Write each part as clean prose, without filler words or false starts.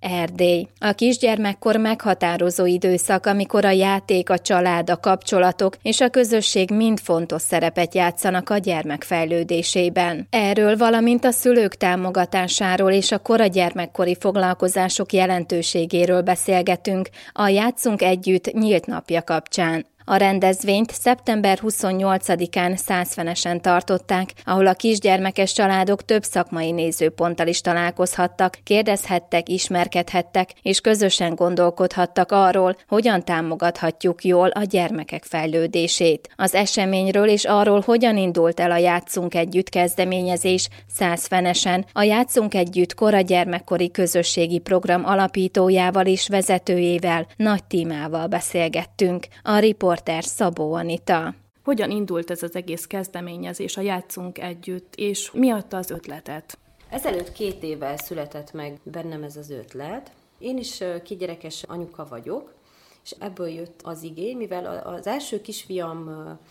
Erdély. A kisgyermekkor meghatározó időszak, amikor a játék, a család, a kapcsolatok és a közösség mind fontos szerepet játszanak a gyermek fejlődésében. Erről, valamint a szülők támogatásáról és a kora gyermekkori foglalkozások jelentőségéről beszélgetünk a Játszunk Együtt nyílt napja kapcsán. A rendezvényt szeptember 28-án Szászfenesen tartották, ahol a kisgyermekes családok több szakmai nézőponttal is találkozhattak, kérdezhettek, ismerkedhettek, és közösen gondolkodhattak arról, hogyan támogathatjuk jól a gyermekek fejlődését. Az eseményről és arról, hogyan indult el a Játszunk Együtt kezdeményezés Szászfenesen, a Játszunk Együtt kora gyermekkori közösségi program alapítójával és vezetőjével, Nagy Tímával beszélgettünk. A riporter Szabó Anita. Hogyan indult ez az egész kezdeményezés, a Játszunk Együtt, és mi adta az ötletet? Ezelőtt 2 évvel született meg bennem ez az ötlet. Én is kisgyerekes anyuka vagyok, és ebből jött az igény, mivel az első kisfiam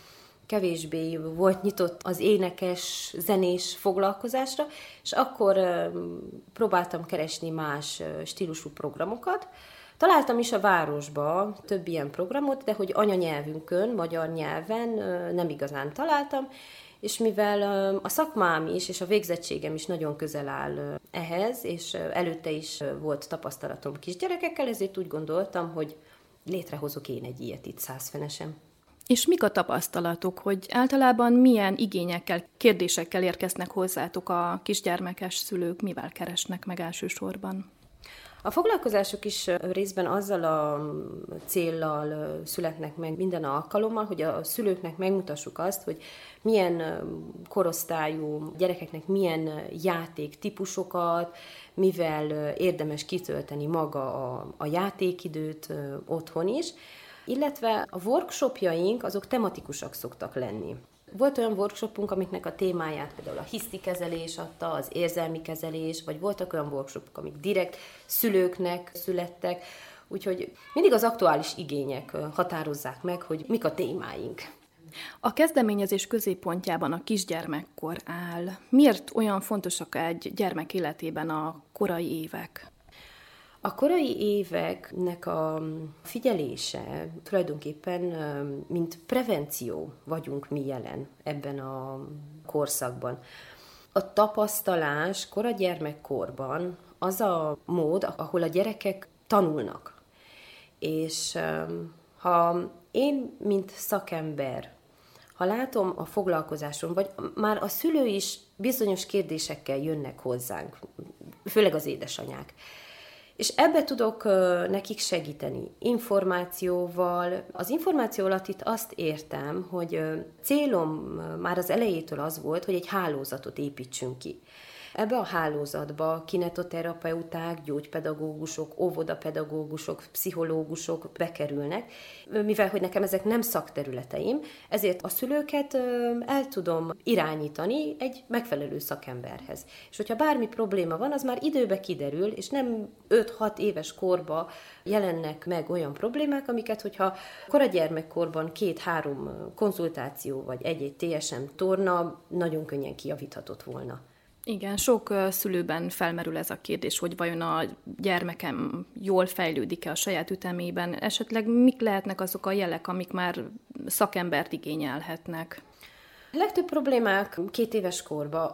kevésbé volt nyitott az énekes, zenés foglalkozásra, és akkor próbáltam keresni más stílusú programokat. Találtam is a városba több ilyen programot, de hogy anyanyelvünkön, magyar nyelven nem igazán találtam, és mivel a szakmám is, és a végzettségem is nagyon közel áll ehhez, és előtte is volt tapasztalatom kisgyerekekkel, ezért úgy gondoltam, hogy létrehozok én egy ilyet itt Szászfenesen. És mik a tapasztalatok, hogy általában milyen igényekkel, kérdésekkel érkeznek hozzátok a kisgyermekes szülők, mivel keresnek meg elsősorban? A foglalkozások is részben azzal a céllal születnek meg minden alkalommal, hogy a szülőknek megmutassuk azt, hogy milyen korosztályú gyerekeknek milyen játéktípusokat, mivel érdemes kitölteni maga a játékidőt otthon is, illetve a workshopjaink azok tematikusak szoktak lenni. Volt olyan workshopunk, amiknek a témáját például a hisztikezelés adta, az érzelmi kezelés, vagy voltak olyan workshopok, amik direkt szülőknek születtek, úgyhogy mindig az aktuális igények határozzák meg, hogy mik a témáink. A kezdeményezés középpontjában a kisgyermekkor áll. Miért olyan fontosak egy gyermek életében a korai évek? A korai éveknek a figyelése tulajdonképpen, mint prevenció vagyunk mi jelen ebben a korszakban. A tapasztalás kora gyermekkorban az a mód, ahol a gyerekek tanulnak. És ha én, mint szakember, ha látom a foglalkozáson, vagy már a szülő is bizonyos kérdésekkel jönnek hozzánk, főleg az édesanyák, és ebbe tudok nekik segíteni információval. Az információ alatt itt azt értem, hogy célom már az elejétől az volt, hogy egy hálózatot építsünk ki. Ebbe a hálózatba kinetoterapeuták, gyógypedagógusok, óvodapedagógusok, pszichológusok bekerülnek, mivel hogy nekem ezek nem szakterületeim, ezért a szülőket el tudom irányítani egy megfelelő szakemberhez. És hogyha bármi probléma van, az már időbe kiderül, és nem 5-6 éves korba jelennek meg olyan problémák, amiket, hogyha koragyermekkorban 2-3 konzultáció vagy egy-egy TSM torna nagyon könnyen kijavíthatott volna. Igen, sok szülőben felmerül ez a kérdés, hogy vajon a gyermekem jól fejlődik-e a saját ütemében, esetleg mik lehetnek azok a jelek, amik már szakembert igényelhetnek? A legtöbb problémák 2 éves korban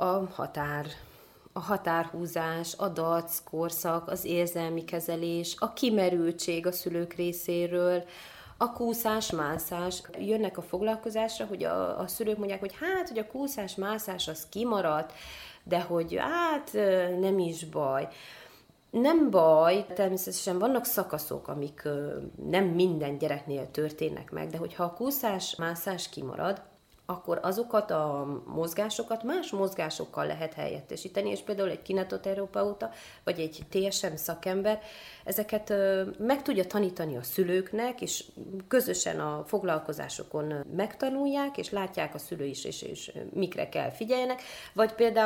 a határhúzás, a dac korszak, az érzelmi kezelés, a kimerültség a szülők részéről, a kúszás-mászás. Jönnek a foglalkozásra, hogy a szülők mondják, hogy hogy a kúszás-mászás az kimaradt, de hogy nem is baj. Nem baj, természetesen vannak szakaszok, amik nem minden gyereknél történnek meg, de hogyha a kúszás-mászás kimarad, akkor azokat a mozgásokat más mozgásokkal lehet helyettesíteni, és például egy kinetoterapeuta, vagy egy TSM szakember ezeket meg tudja tanítani a szülőknek, és közösen a foglalkozásokon megtanulják, és látják a szülő is, és mikre kell figyeljenek, vagy például